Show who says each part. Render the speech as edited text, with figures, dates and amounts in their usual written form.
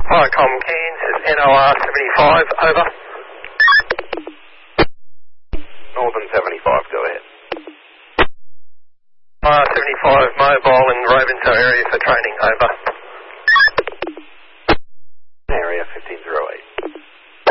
Speaker 1: Viacom Cairns is NOR 75, over.
Speaker 2: Northern 75, go ahead.
Speaker 1: NOR 75 mobile in Ravenshoe area for training, over.